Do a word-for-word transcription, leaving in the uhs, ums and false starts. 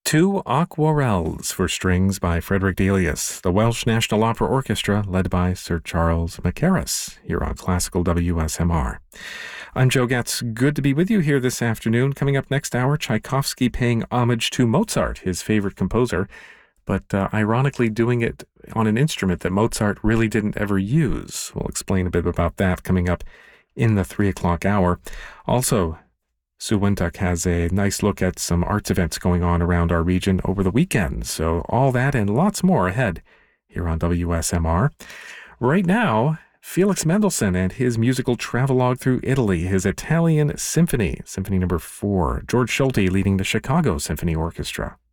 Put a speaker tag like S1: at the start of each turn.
S1: Two Aquarelles for strings by Frederick Delius, the Welsh National Opera Orchestra led by Sir Charles Mackerras, here on Classical W S M R. I'm Joe Getz. Good to be with you here this afternoon. Coming up next hour, Tchaikovsky paying homage to Mozart, his favorite composer, but uh, ironically doing it on an instrument that Mozart really didn't ever use. We'll explain a bit about that coming up in the three o'clock hour. Also, Sue Wintuck has a nice look at some arts events going on around our region over the weekend. So all that and lots more ahead here on W S M R. Right now, Felix Mendelssohn and his musical travelogue through Italy, his Italian Symphony, Symphony number four. George Schulte leading the Chicago Symphony Orchestra.